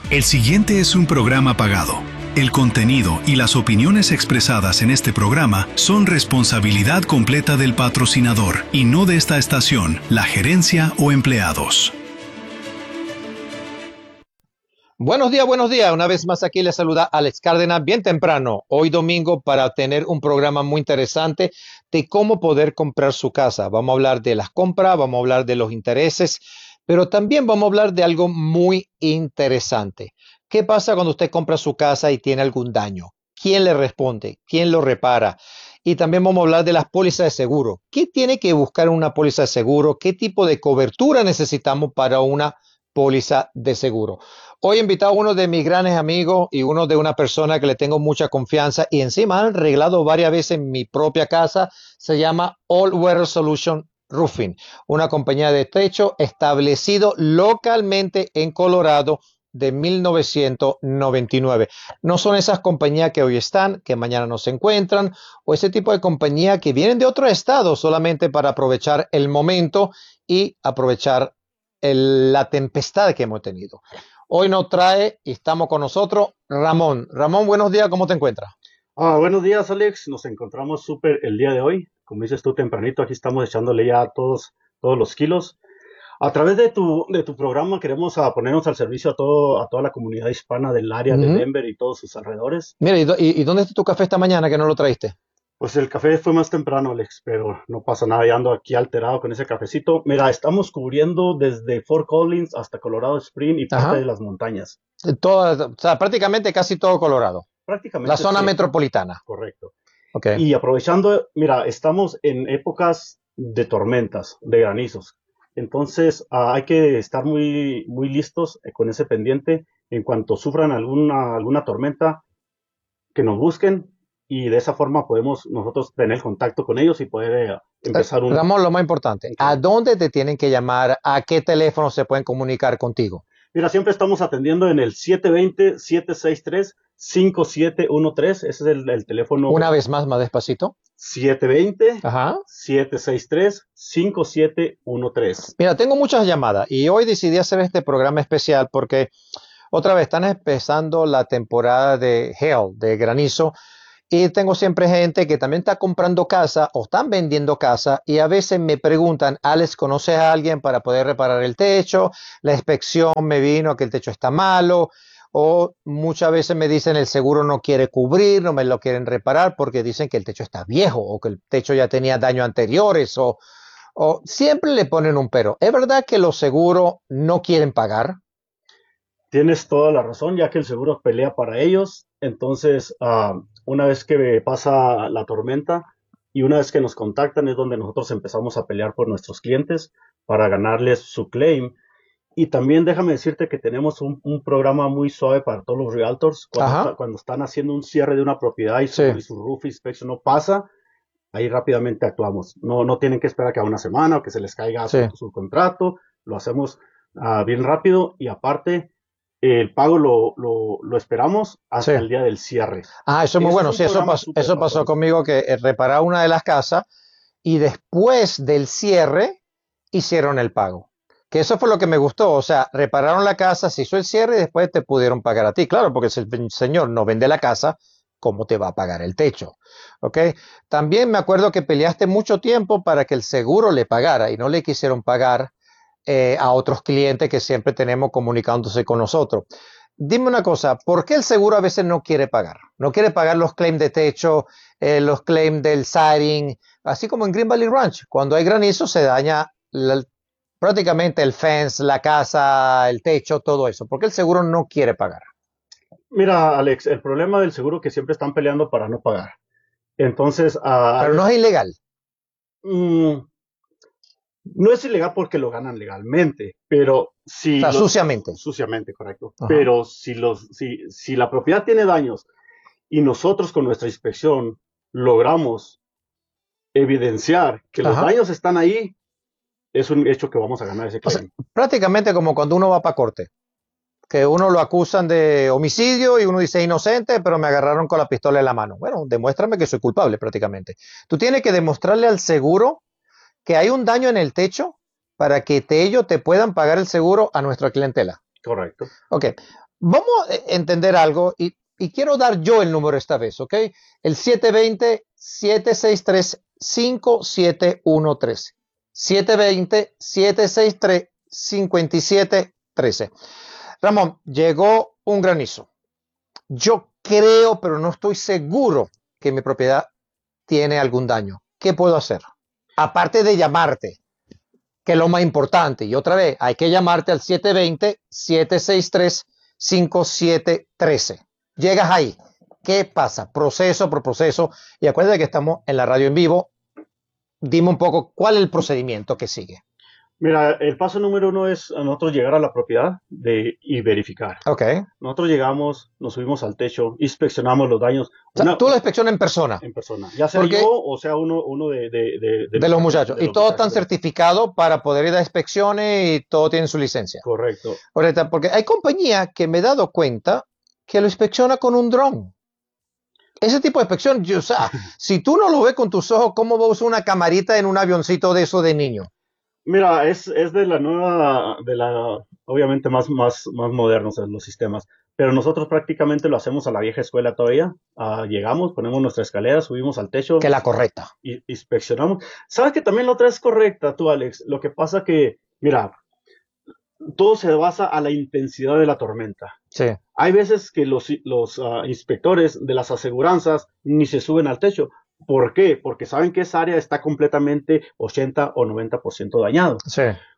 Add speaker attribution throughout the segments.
Speaker 1: El siguiente es un programa pagado. El contenido y las opiniones expresadas en este programa son responsabilidad completa del patrocinador y no de esta estación, la gerencia o empleados.
Speaker 2: Buenos días. Una vez más aquí les saluda Alex Cárdenas bien temprano, hoy domingo, para tener un programa muy interesante de cómo poder comprar su casa. Vamos a hablar de las compras, vamos a hablar de los intereses, pero también vamos a hablar de algo muy interesante. ¿Qué pasa cuando usted compra su casa y tiene algún daño? ¿Quién le responde? ¿Quién lo repara? Y también vamos a hablar de las pólizas de seguro. ¿Qué tiene que buscar una póliza de seguro? ¿Qué tipo de cobertura necesitamos para una póliza de seguro? Hoy he invitado a uno de mis grandes amigos y uno de una persona que le tengo mucha confianza y encima han arreglado varias veces en mi propia casa. Se llama All Weather Solution Roofing, una compañía de techo establecido localmente en Colorado de 1999. No son esas compañías que hoy están, que mañana no se encuentran, o ese tipo de compañía que vienen de otro estado solamente para aprovechar el momento y aprovechar la tempestad que hemos tenido. Hoy nos trae y estamos con nosotros Ramón. Ramón, buenos días, ¿cómo te encuentras?
Speaker 3: Buenos días, Alex. Nos encontramos súper el día de hoy. Como dices tú tempranito, aquí estamos echándole ya todos los kilos. A través de tu programa queremos ponernos al servicio a toda la comunidad hispana del área de Denver y todos sus alrededores.
Speaker 2: Mira, ¿y dónde está tu café esta mañana que no lo traíste?
Speaker 3: Pues el café fue más temprano, Alex, pero no pasa nada, ya ando aquí alterado con ese cafecito. Mira, estamos cubriendo desde Fort Collins hasta Colorado Springs y parte de las montañas.
Speaker 2: O sea, prácticamente casi todo Colorado.
Speaker 3: Prácticamente.
Speaker 2: La zona
Speaker 3: sí,
Speaker 2: metropolitana.
Speaker 3: correcto.
Speaker 2: Okay.
Speaker 3: Y aprovechando, mira, estamos en épocas de tormentas, de granizos. Entonces, hay que estar muy, muy listos con ese pendiente. En cuanto sufran alguna tormenta, que nos busquen y de esa forma podemos nosotros tener contacto con ellos y poder empezar un...
Speaker 2: Ramón, lo más importante, ¿a dónde te tienen que llamar? ¿A qué teléfono se pueden comunicar contigo?
Speaker 3: Mira, siempre estamos atendiendo en el 720-763-5713. Ese es el teléfono.
Speaker 2: Una vez más despacito.
Speaker 3: 720-763-5713.
Speaker 2: Mira, tengo muchas llamadas y hoy decidí hacer este programa especial porque otra vez están empezando la temporada de hail, de granizo, y tengo siempre gente que también está comprando casa o están vendiendo casa y a veces me preguntan, Alex, ¿conoces a alguien para poder reparar el techo? La inspección me vino que el techo está malo, o muchas veces me dicen el seguro no quiere cubrir, no me lo quieren reparar porque dicen que el techo está viejo o que el techo ya tenía daños anteriores o siempre le ponen un pero. ¿Es verdad que los seguros no quieren pagar?
Speaker 3: Tienes toda la razón, ya que el seguro pelea para ellos. Entonces, una vez que pasa la tormenta y una vez que nos contactan es donde nosotros empezamos a pelear por nuestros clientes para ganarles su claim. Y también déjame decirte que tenemos un programa muy suave para todos los realtors. Cuando están haciendo un cierre de una propiedad y su roof inspection no pasa, ahí rápidamente actuamos. No tienen que esperar que a una semana o que se les caiga su contrato. Lo hacemos bien rápido y aparte el pago lo esperamos hasta el día del cierre.
Speaker 2: Eso es muy bueno. Sí, eso pasó conmigo, que reparaba una de las casas y después del cierre hicieron el pago. Que eso fue lo que me gustó. O sea, repararon la casa, se hizo el cierre y después te pudieron pagar a ti. Claro, porque si el señor no vende la casa, ¿cómo te va a pagar el techo? ¿Ok? También me acuerdo que peleaste mucho tiempo para que el seguro le pagara y no le quisieron pagar a otros clientes que siempre tenemos comunicándose con nosotros. Dime una cosa, ¿por qué el seguro a veces no quiere pagar? No quiere pagar los claims de techo, los claims del siding, así como en Green Valley Ranch. Cuando hay granizo se daña prácticamente el fence, la casa, el techo, todo eso. ¿Por qué el seguro no quiere pagar?
Speaker 3: Mira, Alex, el problema del seguro es que siempre están peleando para no pagar. Entonces...
Speaker 2: Pero no es ilegal.
Speaker 3: No es ilegal porque lo ganan legalmente, pero si...
Speaker 2: O sea, suciamente.
Speaker 3: Suciamente, correcto. Ajá. Pero si la propiedad tiene daños y nosotros con nuestra inspección logramos evidenciar que los daños están ahí, es un hecho que vamos a ganar ese claim.
Speaker 2: O sea, prácticamente como cuando uno va para corte, que uno lo acusan de homicidio y uno dice inocente, pero me agarraron con la pistola en la mano. Bueno, demuéstrame que soy culpable prácticamente. Tú tienes que demostrarle al seguro que hay un daño en el techo para que ellos te puedan pagar el seguro a nuestra clientela.
Speaker 3: Correcto.
Speaker 2: Ok. Vamos a entender algo y quiero dar yo el número esta vez, ¿ok? El 720-763-5713. 720-763-5713. Ramón, llegó un granizo. Yo creo, pero no estoy seguro que mi propiedad tiene algún daño. ¿Qué puedo hacer? Aparte de llamarte, que es lo más importante. Y otra vez, hay que llamarte al 720-763-5713. Llegas ahí. ¿Qué pasa? Proceso por proceso. Y acuérdate que estamos en la radio en vivo. Dime un poco cuál es el procedimiento que sigue.
Speaker 3: Mira, el paso número uno es a nosotros llegar a la propiedad y verificar.
Speaker 2: Ok.
Speaker 3: Nosotros llegamos, nos subimos al techo, inspeccionamos los daños.
Speaker 2: O sea, tú la inspección en persona.
Speaker 3: En persona. Ya sea
Speaker 2: Porque
Speaker 3: yo o sea uno
Speaker 2: de los muchachos.
Speaker 3: de
Speaker 2: Y
Speaker 3: los
Speaker 2: todos están
Speaker 3: muchachos.
Speaker 2: certificados para poder ir a inspecciones y todo tienen su licencia.
Speaker 3: Correcto.
Speaker 2: Ahorita, porque hay compañías que me he dado cuenta que lo inspecciona con un dron. Ese tipo de inspección, o sea, si tú no lo ves con tus ojos, ¿cómo vas a usar una camarita en un avioncito de eso de niño?
Speaker 3: Mira, es de la nueva, obviamente más modernos los sistemas, pero nosotros prácticamente lo hacemos a la vieja escuela todavía. Llegamos, ponemos nuestra escalera, subimos al techo
Speaker 2: Que la correcta.
Speaker 3: y inspeccionamos. ¿Sabes que también la otra es correcta, tú, Alex? Lo que pasa que, mira, todo se basa a la intensidad de la tormenta.
Speaker 2: Sí.
Speaker 3: Hay veces que los inspectores de las aseguranzas ni se suben al techo. ¿Por qué? Porque saben que esa área está completamente 80 o 90% dañado.
Speaker 2: Sí.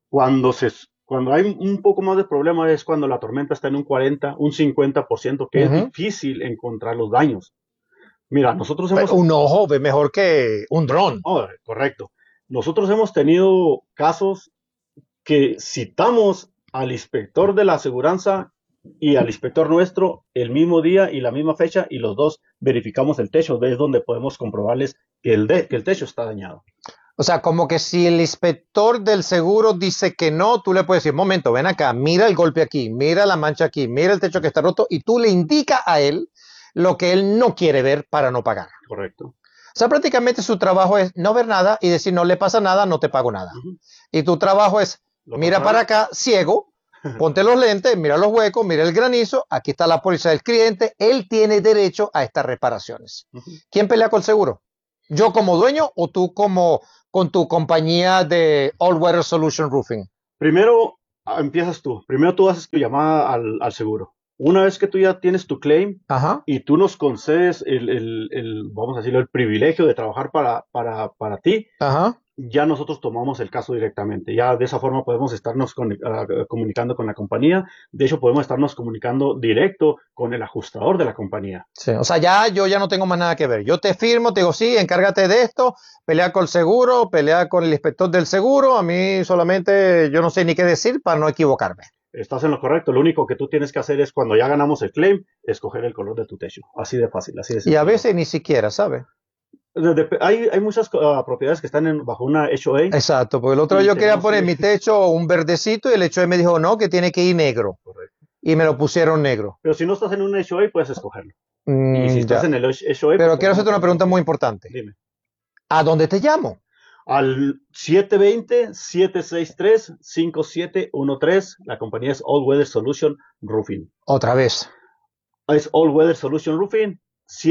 Speaker 3: Cuando hay un poco más de problema es cuando la tormenta está en un 40, un 50%, que es difícil encontrar los daños. Mira, nosotros hemos...
Speaker 2: Un ojo ve mejor que un dron.
Speaker 3: Oh, correcto. Nosotros hemos tenido casos que citamos al inspector de la aseguranza y al inspector nuestro el mismo día y la misma fecha y los dos verificamos el techo, es donde podemos comprobarles que el techo está dañado.
Speaker 2: O sea, como que si el inspector del seguro dice que no, tú le puedes decir, momento, ven acá, mira el golpe aquí, mira la mancha aquí, mira el techo que está roto y tú le indicas a él lo que él no quiere ver para no pagar.
Speaker 3: Correcto.
Speaker 2: O sea, prácticamente su trabajo es no ver nada y decir no le pasa nada, no te pago nada. Y tu trabajo es mira para acá, ciego, ponte los lentes, mira los huecos, mira el granizo, aquí está la póliza del cliente, él tiene derecho a estas reparaciones. ¿Quién pelea con el seguro? ¿Yo como dueño o tú como con tu compañía de All Weather Solution Roofing?
Speaker 3: Primero empiezas tú. Primero tú haces tu llamada al seguro. Una vez que tú ya tienes tu claim y tú nos concedes vamos a decirlo, el privilegio de trabajar para ti, ya nosotros tomamos el caso directamente. Ya de esa forma podemos estarnos comunicando con la compañía. De hecho, podemos estarnos comunicando directo con el ajustador de la compañía.
Speaker 2: Sí, o sea, yo ya no tengo más nada que ver. Yo te firmo, te digo, sí, encárgate de esto, pelea con el seguro, pelea con el inspector del seguro. A mí solamente yo no sé ni qué decir para no equivocarme.
Speaker 3: Estás en lo correcto. Lo único que tú tienes que hacer es, cuando ya ganamos el claim, escoger el color de tu techo. Así de fácil, así de sencillo.
Speaker 2: Y a veces ni siquiera, ¿sabes?
Speaker 3: Hay muchas propiedades que están bajo una HOA.
Speaker 2: Exacto, porque el otro yo quería poner mi techo un verdecito y el HOA me dijo no, que tiene que ir negro.
Speaker 3: Correcto.
Speaker 2: Y me lo pusieron negro.
Speaker 3: Pero si no estás en un HOA, puedes escogerlo. Y si estás en el HOA...
Speaker 2: Pero quiero hacerte una pregunta muy importante.
Speaker 3: Dime.
Speaker 2: ¿A dónde te llamo?
Speaker 3: Al 720-763-5713. La compañía es All Weather Solution Roofing.
Speaker 2: Otra vez.
Speaker 3: Es All Weather Solution Roofing.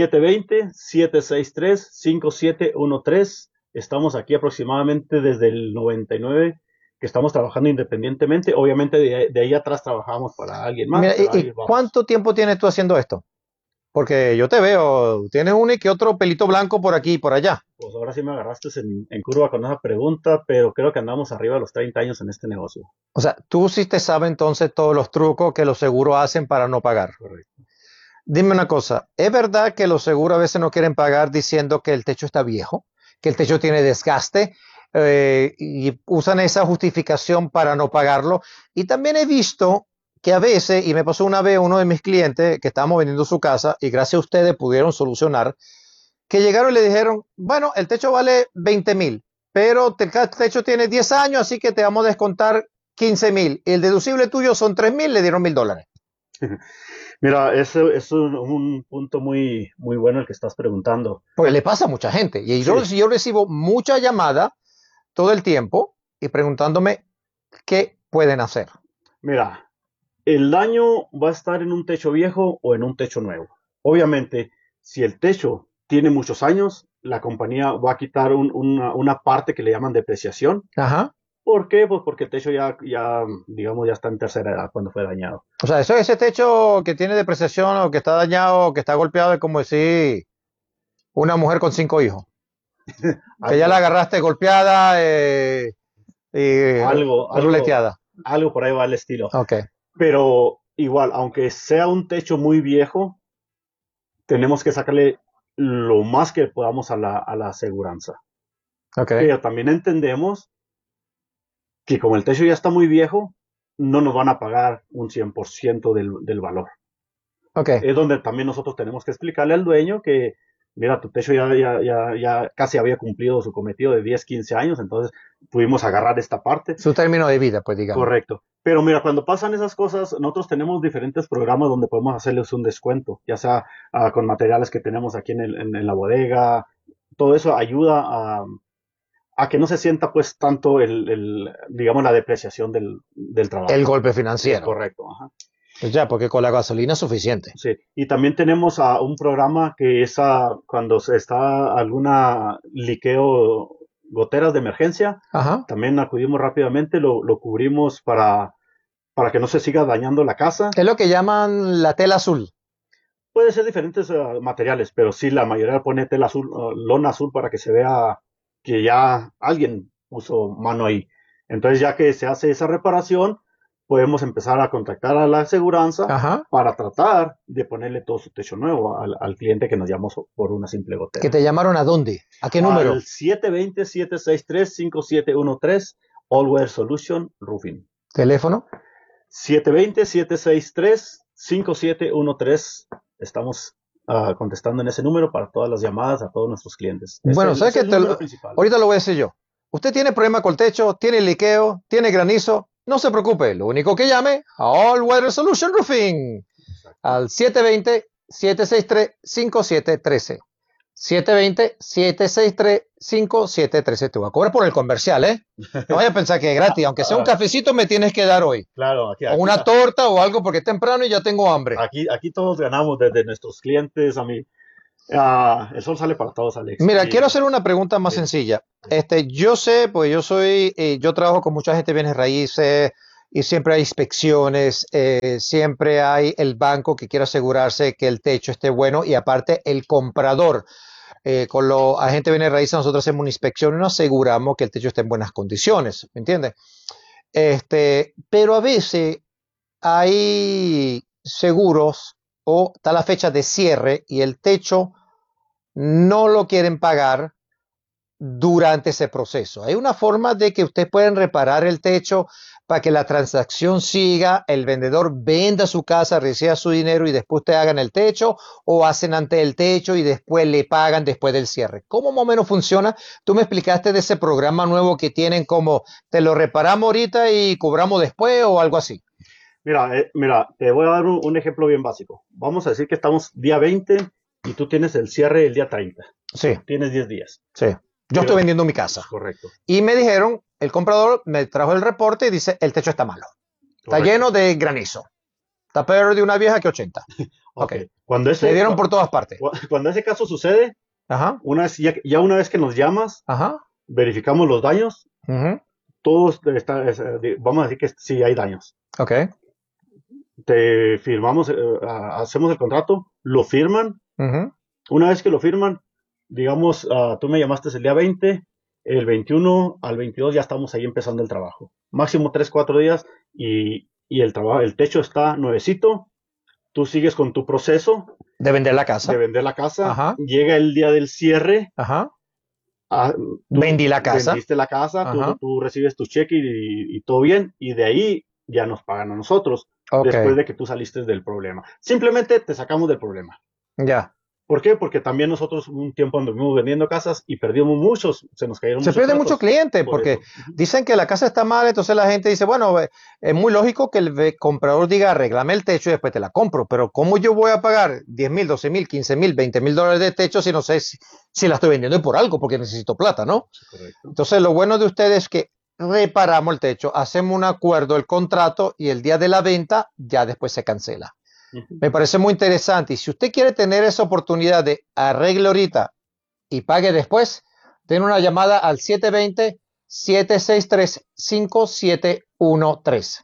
Speaker 3: 720-763-5713. Estamos aquí aproximadamente desde el 99, que estamos trabajando independientemente. Obviamente de ahí atrás trabajamos para alguien más.
Speaker 2: Mira, ¿y cuánto tiempo tienes tú haciendo esto? Porque yo te veo, tienes uno y que otro pelito blanco por aquí y por allá.
Speaker 3: Pues ahora sí me agarraste en curva con esa pregunta, pero creo que andamos arriba de los 30 años en este negocio.
Speaker 2: O sea, tú sí te sabes entonces todos los trucos que los seguros hacen para no pagar.
Speaker 3: Correcto.
Speaker 2: Dime una cosa, ¿es verdad que los seguros a veces no quieren pagar diciendo que el techo está viejo, que el techo tiene desgaste y usan esa justificación para no pagarlo? Y también he visto que a veces, y me pasó una vez uno de mis clientes que estábamos vendiendo su casa y gracias a ustedes pudieron solucionar, que llegaron y le dijeron, bueno, el techo vale 20,000, pero el techo tiene 10 años, así que te vamos a descontar 15,000. Y el deducible tuyo son 3,000, le dieron $1,000.
Speaker 3: Mira, eso es un punto muy, muy bueno el que estás preguntando.
Speaker 2: Porque le pasa a mucha gente. Y yo recibo mucha llamada todo el tiempo y preguntándome qué pueden hacer.
Speaker 3: Mira, el daño va a estar en un techo viejo o en un techo nuevo. Obviamente, si el techo tiene muchos años, la compañía va a quitar una parte que le llaman depreciación.
Speaker 2: Ajá.
Speaker 3: ¿Por qué? Pues porque el techo digamos, ya está en tercera edad cuando fue dañado.
Speaker 2: O sea, ese techo que tiene depreciación o que está dañado o que está golpeado es como decir una mujer con 5 hijos. Que ya la agarraste golpeada y ruleteada.
Speaker 3: Algo por ahí va el estilo.
Speaker 2: Ok.
Speaker 3: Pero igual, aunque sea un techo muy viejo, tenemos que sacarle lo más que podamos a la aseguranza.
Speaker 2: Ok.
Speaker 3: Pero también entendemos que como el techo ya está muy viejo, no nos van a pagar un 100% del valor.
Speaker 2: Ok.
Speaker 3: Es donde también nosotros tenemos que explicarle al dueño que, mira, tu techo ya casi había cumplido su cometido de 10, 15 años, entonces pudimos agarrar esta parte.
Speaker 2: Su término de vida, pues digamos.
Speaker 3: Correcto. Pero mira, cuando pasan esas cosas, nosotros tenemos diferentes programas donde podemos hacerles un descuento, ya sea con materiales que tenemos aquí en la bodega. Todo eso ayuda a que no se sienta pues tanto digamos, la depreciación del trabajo.
Speaker 2: El golpe financiero.
Speaker 3: Correcto. Ajá.
Speaker 2: Pues ya, porque con la gasolina es suficiente.
Speaker 3: Sí, y también tenemos un programa que es cuando se está alguna liqueo, goteras de emergencia,
Speaker 2: Ajá.
Speaker 3: también acudimos rápidamente, lo cubrimos para que no se siga dañando la casa.
Speaker 2: Es lo que llaman la tela azul.
Speaker 3: Puede ser diferentes materiales, pero sí, la mayoría pone tela azul, lona azul para que se vea que ya alguien puso mano ahí. Entonces, ya que se hace esa reparación, podemos empezar a contactar a la aseguranza
Speaker 2: Ajá.
Speaker 3: para tratar de ponerle todo su techo nuevo al cliente que nos llamó por una simple gotera.
Speaker 2: ¿Que te llamaron a dónde? ¿A qué número?
Speaker 3: Al 720-763-5713, All Weather Solution Roofing.
Speaker 2: ¿Teléfono?
Speaker 3: 720-763-5713. Estamos contestando en ese número para todas las llamadas a todos nuestros clientes.
Speaker 2: Bueno, ¿sabes qué?
Speaker 3: Principal.
Speaker 2: Ahorita lo voy a decir yo. Usted tiene problema con el techo, tiene liqueo, tiene granizo, no se preocupe. Lo único que llame a All Weather Solution Roofing. Exacto. Al 720-763-5713. 720-763-5713. Te voy a cobrar por el comercial, ¿eh? No vayas a pensar que es gratis. Aunque sea un cafecito, me tienes que dar hoy.
Speaker 3: Claro,
Speaker 2: o una torta o algo porque es temprano y ya tengo hambre.
Speaker 3: Aquí todos ganamos, desde nuestros clientes a mí. El sol sale para todos, Alex.
Speaker 2: Mira, quiero hacer una pregunta más sencilla. Yo sé, pues yo trabajo con mucha gente de bienes raíces y siempre hay inspecciones, siempre hay el banco que quiere asegurarse que el techo esté bueno y aparte el comprador. Con los agentes de bienes raíces nosotros hacemos una inspección y nos aseguramos que el techo esté en buenas condiciones, ¿me entiendes? Pero a veces hay seguros o está la fecha de cierre y el techo no lo quieren pagar durante ese proceso. Hay una forma de que ustedes pueden reparar el techo para que la transacción siga, el vendedor venda su casa, reciba su dinero y después ustedes hagan el techo, o hacen antes el techo y después le pagan después del cierre. ¿Cómo más o menos funciona? Tú me explicaste de ese programa nuevo que tienen, como te lo reparamos ahorita y cobramos después o algo así.
Speaker 3: Mira, te voy a dar un ejemplo bien básico. Vamos a decir que estamos día 20 y tú tienes el cierre el día 30.
Speaker 2: Sí.
Speaker 3: Tienes 10 días.
Speaker 2: Sí. Yo estoy vendiendo mi casa.
Speaker 3: Correcto.
Speaker 2: Y me dijeron, el comprador me trajo el reporte y dice, el techo está malo. Está
Speaker 3: Correcto.
Speaker 2: lleno de granizo. Está peor de una vieja que 80.
Speaker 3: Okay.
Speaker 2: Le dieron por todas partes.
Speaker 3: Cuando ese caso sucede,
Speaker 2: ajá,
Speaker 3: una vez que nos llamas,
Speaker 2: ajá,
Speaker 3: verificamos los daños.
Speaker 2: uh-huh.
Speaker 3: Todos vamos a decir que sí hay daños.
Speaker 2: Ok.
Speaker 3: Te firmamos, hacemos el contrato, lo firman.
Speaker 2: Uh-huh.
Speaker 3: Una vez que lo firman, digamos, tú me llamaste el día 20, el 21 al 22 ya estamos ahí empezando el trabajo. Máximo 3-4 días y el techo está nuevecito. Tú sigues con tu proceso
Speaker 2: de vender la casa.
Speaker 3: Ajá. Llega el día del cierre.
Speaker 2: Ajá. Vendí la casa.
Speaker 3: Vendiste la casa, tú recibes tu cheque y todo bien. Y de ahí ya nos pagan a nosotros. Okay. Después de que tú saliste del problema. Simplemente te sacamos del problema.
Speaker 2: Ya.
Speaker 3: ¿Por qué? Porque también nosotros un tiempo anduvimos vendiendo casas y perdimos muchos, se nos cayeron muchos.
Speaker 2: Se pierde mucho cliente porque dicen que la casa está mal, entonces la gente dice, bueno, es muy lógico que el comprador diga, arréglame el techo y después te la compro, pero ¿cómo yo voy a pagar 10,000, 12,000, 15,000, 20,000 dólares de techo si no sé si la estoy vendiendo por algo? Porque necesito plata, ¿no?
Speaker 3: Correcto.
Speaker 2: Entonces lo bueno de ustedes es que reparamos el techo, hacemos un acuerdo, el contrato y el día de la venta ya después se cancela.
Speaker 3: Ujú.
Speaker 2: Me parece muy interesante y si usted quiere tener esa oportunidad de arregle ahorita y pague después, den una llamada al 720-763-5713.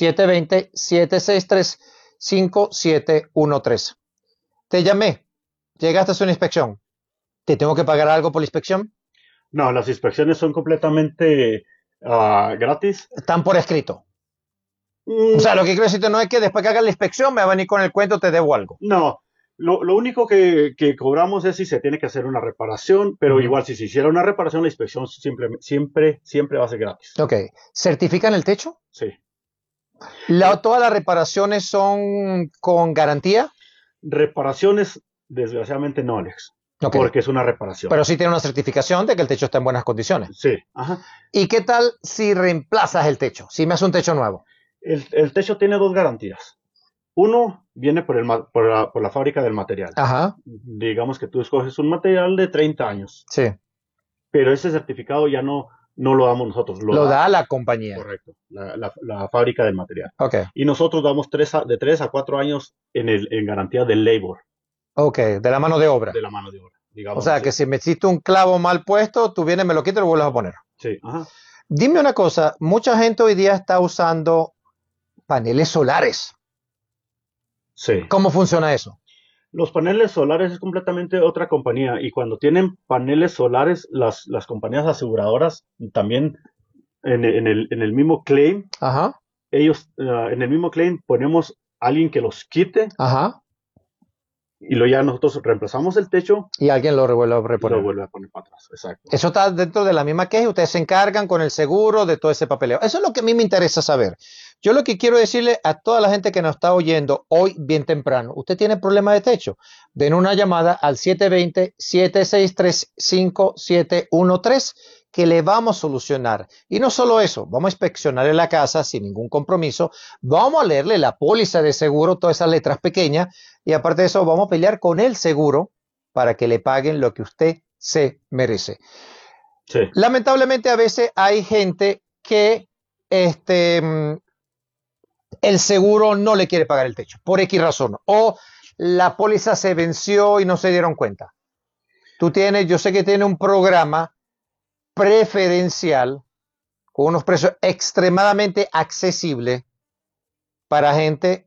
Speaker 2: 720-763-5713. Te llamé, llegaste a hacer una inspección. ¿Te tengo que pagar algo por la inspección?
Speaker 3: No, las inspecciones son completamente gratis.
Speaker 2: Están por escrito. O
Speaker 3: Mm,
Speaker 2: sea, lo que quiero decirte no es que después que hagas la inspección me va a venir con el cuento, te debo algo.
Speaker 3: no, lo único que cobramos es si se tiene que hacer una reparación, pero
Speaker 2: Ujú.
Speaker 3: igual si se hiciera una reparación, la inspección siempre va a ser gratis.
Speaker 2: Ok. ¿Certifican el techo?
Speaker 3: Sí. Eh,
Speaker 2: ¿Todas las reparaciones son con garantía?
Speaker 3: reparaciones, desgraciadamente no, Alex,
Speaker 2: Ok.
Speaker 3: porque es una reparación.
Speaker 2: Pero sí tiene una certificación de que el techo está en buenas condiciones.
Speaker 3: Sí, ajá.
Speaker 2: ¿Y qué tal si reemplazas el techo? Si me hace un techo nuevo.
Speaker 3: El techo tiene dos garantías. Uno viene por la fábrica del material.
Speaker 2: Ajá.
Speaker 3: Digamos que tú escoges un material de 30 años,
Speaker 2: Sí.
Speaker 3: pero ese certificado ya no lo damos nosotros, lo
Speaker 2: Lo
Speaker 3: da,
Speaker 2: da la compañía.
Speaker 3: correcto, la fábrica del material.
Speaker 2: Ok.
Speaker 3: Y nosotros damos de 3 a 4 años en garantía del labor,
Speaker 2: Ok. De la mano de obra.
Speaker 3: de la mano de obra,
Speaker 2: O
Speaker 3: digámoslo
Speaker 2: sea,
Speaker 3: así.
Speaker 2: que si me hiciste un clavo mal puesto, tú vienes, me lo quitas y lo vuelves a poner.
Speaker 3: Sí, ajá.
Speaker 2: Dime una cosa. Mucha gente hoy día está usando paneles solares.
Speaker 3: Sí.
Speaker 2: ¿Cómo funciona eso?
Speaker 3: Los paneles solares es completamente otra compañía y cuando tienen paneles solares, las compañías aseguradoras también en el mismo claim,
Speaker 2: Ajá.
Speaker 3: ellos en el mismo claim ponemos a alguien que los quite
Speaker 2: Ajá.
Speaker 3: y luego ya nosotros reemplazamos el techo
Speaker 2: Y alguien lo vuelve a
Speaker 3: y lo
Speaker 2: reponer.
Speaker 3: vuelve a poner para atrás. Exacto.
Speaker 2: Eso está dentro de la misma queja. Ustedes se encargan con el seguro de todo ese papeleo. Eso es lo que a mí me interesa saber. Yo lo que quiero decirle a toda la gente que nos está oyendo hoy bien temprano, usted tiene problemas de techo, den una llamada al 720-763-5713 que le vamos a solucionar. Y no solo eso, vamos a inspeccionarle la casa sin ningún compromiso, vamos a leerle la póliza de seguro, todas esas letras pequeñas, y aparte de eso, vamos a pelear con el seguro para que le paguen lo que usted se merece.
Speaker 3: Sí.
Speaker 2: Lamentablemente a veces hay gente que el seguro no le quiere pagar el techo, por X razón, o la póliza se venció y no se dieron cuenta. Yo sé que tiene un programa preferencial con unos precios extremadamente accesibles para gente